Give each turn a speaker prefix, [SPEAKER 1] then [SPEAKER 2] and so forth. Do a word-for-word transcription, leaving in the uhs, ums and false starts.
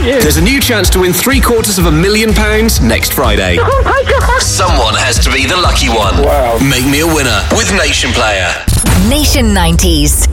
[SPEAKER 1] thank you.
[SPEAKER 2] There's a new chance to win three quarters of a million pounds next Friday.
[SPEAKER 1] Oh my God.
[SPEAKER 2] Someone has to be the lucky one.
[SPEAKER 1] Wow.
[SPEAKER 2] Make me a winner with Nation Player.
[SPEAKER 3] Nation nineties.